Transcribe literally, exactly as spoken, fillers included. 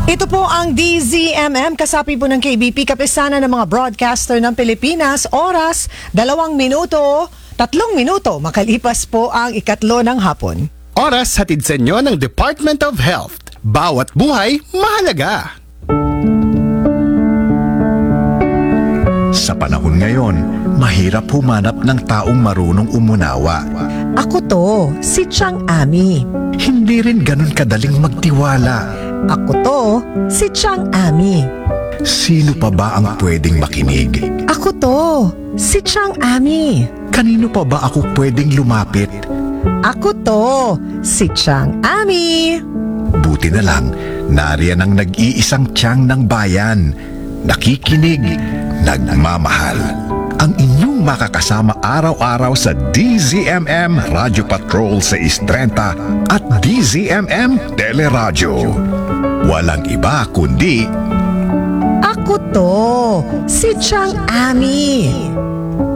Ito po ang D Z M M, kasapi po ng K B P, kapisana ng mga broadcaster ng Pilipinas. Oras, dalawang minuto, tatlong minuto, makalipas po ang ikatlo ng hapon. Oras hatid sa inyo ng Department of Health. Bawat buhay, mahalaga. Sa panahon ngayon, mahirap humanap ng taong marunong umunawa. Ako to, si Chang Ami. Hindi rin ganun kadaling magtiwala. Ako to, si Chang Ami. Sino pa ba ang pwedeng makinig? Ako to, si Chang Ami. Kanino pa ba ako pwedeng lumapit? Ako to, si Chang Ami. Buti na lang, nariyan ang nag-iisang tiyang ng bayan. Nakikinig, nagmamahal. Ang inyong makakasama araw-araw sa D Z M M Radio Patrol sa Istrenta at D Z M M Teleradyo. Walang iba kundi Ako to, si Chang Ami.